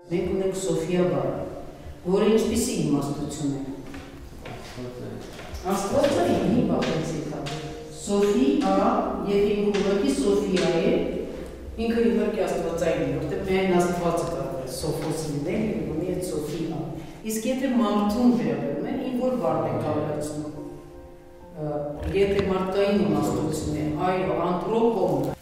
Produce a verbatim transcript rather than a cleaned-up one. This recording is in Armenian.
Մենք ունենք Սոֆիա բառը, որը ինչպիսի իմաստություն է։ Աստվածը ինի բաղեցի կապը։ Սոֆիա, եթե ինքը ուղղակի Սոֆիա է, ինքը իհարկե աստվածային է, որտեղ միայն աստվածը կարող է Սոֆոս լինել, եւ ունի այդ Սոֆիա։ Իսկ եթե մարդուն վերաբերում է, ինչ որ բառ է կառուցվում։ Եթե մարդկային իմաստություն է, այո, անթրոպոն